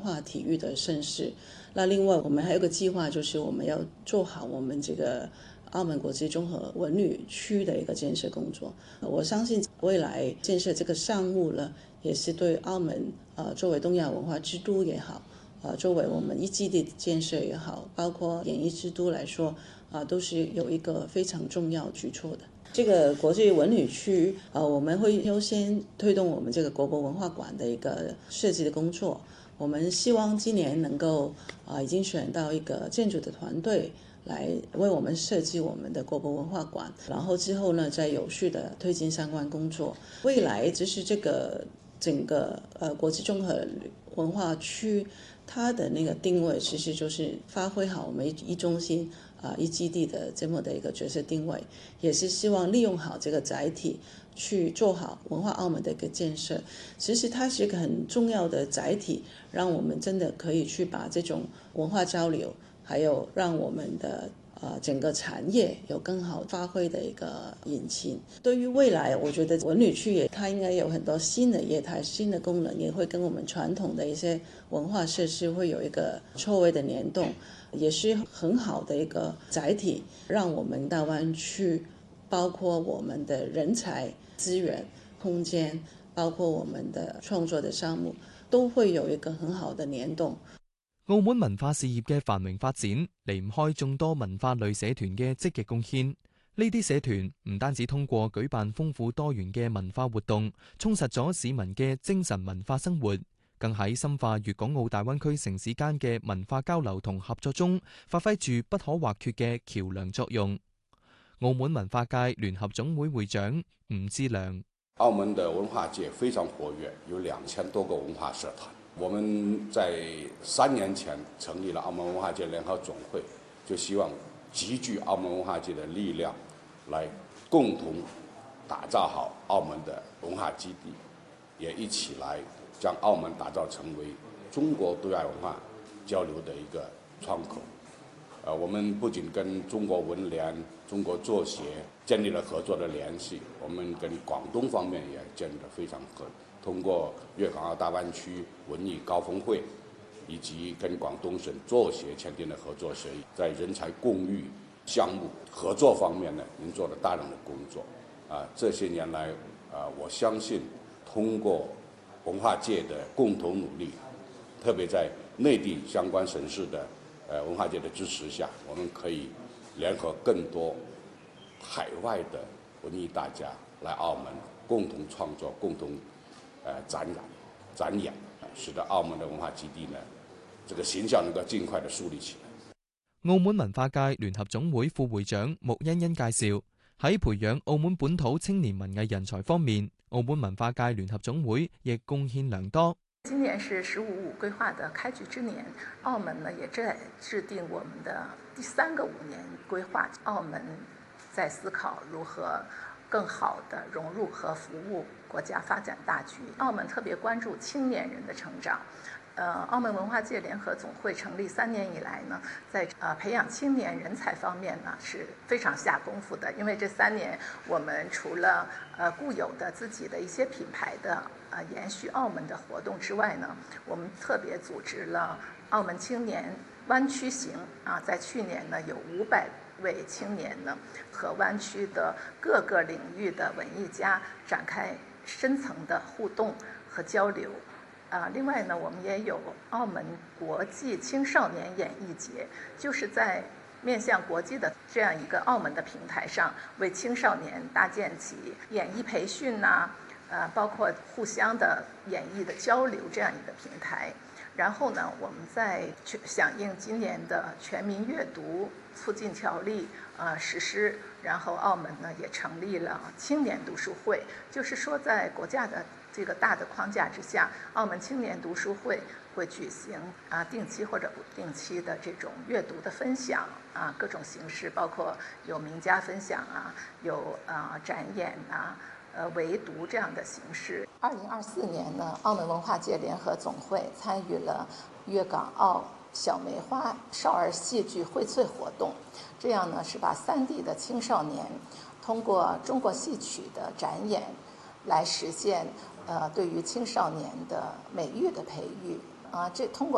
化体育的盛事。那另外我们还有个计划，就是我们要做好我们这个澳门国际综合文旅区的一个建设工作。我相信未来建设这个项目呢，也是对澳门作为东亚文化之都也好，作为我们一基地建设也好，包括演艺之都来说，都是有一个非常重要举措的。这个国际文旅区，我们会优先推动我们这个国博文化馆的一个设计的工作。我们希望今年能够已经选到一个建筑的团队来为我们设计我们的国博文化馆，然后之后呢，再有序的推进相关工作。未来就是这个整个国际综合文化区，它的那个定位其实就是发挥好我们一中心一基地的这么的一个角色定位，也是希望利用好这个载体去做好文化澳门的一个建设。其实它是一个很重要的载体，让我们真的可以去把这种文化交流，还有让我们的整个产业有更好发挥的一个引擎。对于未来，我觉得文旅区它应该有很多新的业态、新的功能，也会跟我们传统的一些文化设施会有一个错位的联动，也是很好的一个载体，让我们大湾区包括我们的人才资源、空間，包括我們的創作的項目，都會有一個很好的聯動。 澳門文化事業嘅繁榮發展離唔開眾多文化類社團嘅積極貢獻。呢啲社團唔單止通過舉辦豐富多元嘅文化活動，充實咗市民嘅精神文化生活，更喺深化粵港澳大灣區城市間嘅文化交流同合作中，發揮住不可或缺嘅橋樑作用。澳門文化界聯合總會會長吳志良： 澳門的文化界非常活躍，有2000多個文化社團。我們在3年前成立了澳門文化界聯合總會，就希望集聚澳門文化界的力量，來共同打造好澳門的文化基地，也一起來將澳門打造成為中國對外文化交流的一個窗口。我們不僅跟中國文聯、中國作協建立了合作的聯繫，我們跟廣東方面也建立了非常通過粵港澳大灣區文藝高峰會，以及跟廣東省作協簽訂了合作協議，在人才共育項目合作方面呢，已經做了大量的工作。這些年來，我相信通過文化界的共同努力，特別在內地相關省市的文化界的支持下，我們可以聯合更多海外的文藝大家來澳門共同創作、共同展演，使得澳門的文化基地呢，這個形象能夠盡快的樹立起來。 澳門文化界聯合總會副會長穆欣欣介紹，喺培養澳門本土青年文藝人才方面，澳門文化界聯合總會亦貢獻良多。 今年是15+5規劃的開局之年，澳門呢也在制定我們的第3個5年規劃。澳門在思考如何更好地融入和服務國家發展大局。澳門特別關注青年人的成長。澳門文化界聯合總會成立3年以來呢，在培養青年人才方面呢是非常下功夫的。因為這3年我們除了固有的自己的一些品牌的延續澳門的活動之外呢，我們特別組織了澳門青年灣區行在去年呢有500位青年呢和灣區的各個領域的文藝家展開深層的互動和交流。另外呢，我們也有澳門國際青少年演藝節，就是在面向國際的這樣一個澳門的平台上，為青少年搭建起演藝培訓包括互相的演藝的交流這樣一個平台。然後呢，我們在響應今年的全民閱讀促進條例實施，然後澳門呢也成立了青年讀書會，就是說在國家的這個大的框架之下，澳門青年讀書會會舉行定期或者不定期的這種閱讀的分享各種形式，包括有名家分享有展演圍讀這樣的形式。2024年呢，澳門文化界聯合總會參與了粵港澳小梅花少兒戲劇薈萃活動，這樣呢是把3地的青少年通過中國戲曲的展演來實現對於青少年的美育的培育這通過